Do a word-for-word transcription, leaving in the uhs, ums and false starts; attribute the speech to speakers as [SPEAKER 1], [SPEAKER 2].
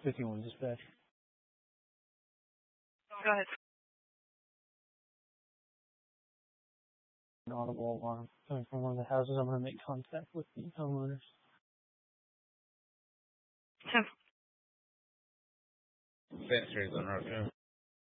[SPEAKER 1] fifty-one dispatch.
[SPEAKER 2] Go ahead.
[SPEAKER 1] An audible alarm coming from one of the houses. I'm going to make contact with the homeowners.
[SPEAKER 3] Spencer's on road two.